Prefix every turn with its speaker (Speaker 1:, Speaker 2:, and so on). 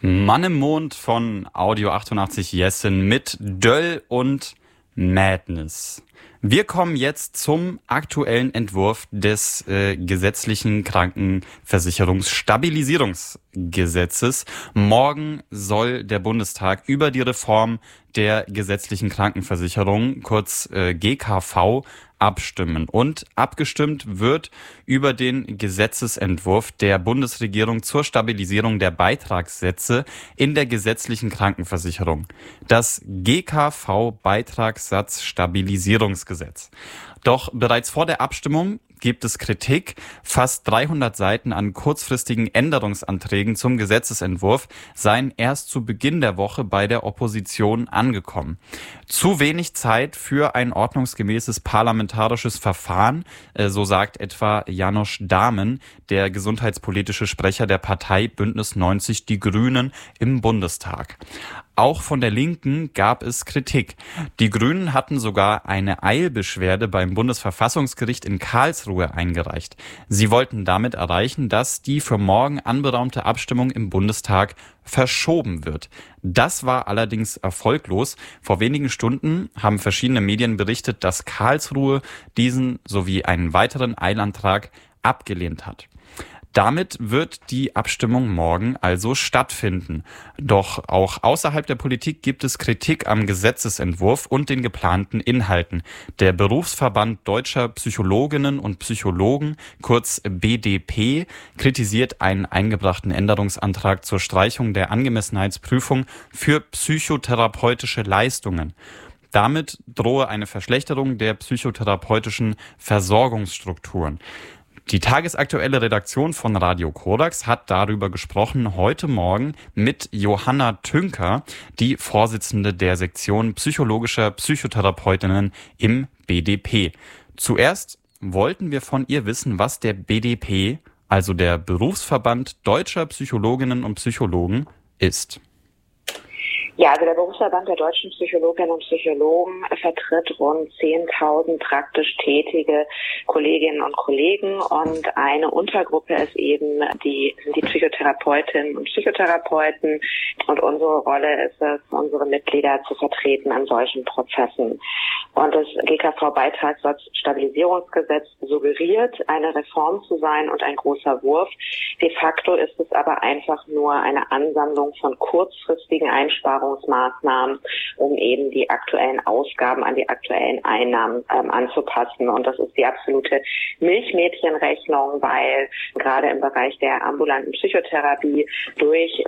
Speaker 1: Mann im Mond von Audio 88 Jessen mit Döll und Madness. Wir kommen jetzt zum aktuellen Entwurf des gesetzlichen Krankenversicherungsstabilisierungsgesetzes. Morgen soll der Bundestag über die Reform der gesetzlichen Krankenversicherung, kurz GKV, abstimmen. Und abgestimmt wird über den Gesetzesentwurf der Bundesregierung zur Stabilisierung der Beitragssätze in der gesetzlichen Krankenversicherung. Das GKV-Beitragssatzstabilisierungsgesetz. Doch bereits vor der Abstimmung gibt es Kritik. Fast 300 Seiten an kurzfristigen Änderungsanträgen zum Gesetzesentwurf seien erst zu Beginn der Woche bei der Opposition angekommen. Zu wenig Zeit für ein ordnungsgemäßes parlamentarisches Verfahren, so sagt etwa János Dámen, der gesundheitspolitische Sprecher der Partei Bündnis 90 Die Grünen im Bundestag. Auch von der Linken gab es Kritik. Die Grünen hatten sogar eine Eilbeschwerde beim Bundesverfassungsgericht in Karlsruhe eingereicht. Sie wollten damit erreichen, dass die für morgen anberaumte Abstimmung im Bundestag verschoben wird. Das war allerdings erfolglos. Vor wenigen Stunden haben verschiedene Medien berichtet, dass Karlsruhe diesen sowie einen weiteren Eilantrag abgelehnt hat. Damit wird die Abstimmung morgen also stattfinden. Doch auch außerhalb der Politik gibt es Kritik am Gesetzesentwurf und den geplanten Inhalten. Der Berufsverband Deutscher Psychologinnen und Psychologen, kurz BDP, kritisiert einen eingebrachten Änderungsantrag zur Streichung der Angemessenheitsprüfung für psychotherapeutische Leistungen. Damit drohe eine Verschlechterung der psychotherapeutischen Versorgungsstrukturen. Die tagesaktuelle Redaktion von Radio Korax hat darüber gesprochen heute Morgen mit Johanna Tünker, die Vorsitzende der Sektion psychologischer Psychotherapeutinnen im BDP. Zuerst wollten wir von ihr wissen, was der BDP, also der Berufsverband Deutscher Psychologinnen und Psychologen, ist.
Speaker 2: Ja, also der Berufsverband der deutschen Psychologinnen und Psychologen vertritt rund 10.000 praktisch tätige Kolleginnen und Kollegen und eine Untergruppe ist eben die Psychotherapeutinnen und Psychotherapeuten und unsere Rolle ist es, unsere Mitglieder zu vertreten an solchen Prozessen. Und das GKV-Beitragssatzstabilisierungsgesetz suggeriert, eine Reform zu sein und ein großer Wurf. De facto ist es aber einfach nur eine Ansammlung von kurzfristigen Einsparungsmaßnahmen, um eben die aktuellen Ausgaben an die aktuellen Einnahmen anzupassen. Und das ist die absolute Milchmädchenrechnung, weil gerade im Bereich der ambulanten Psychotherapie durch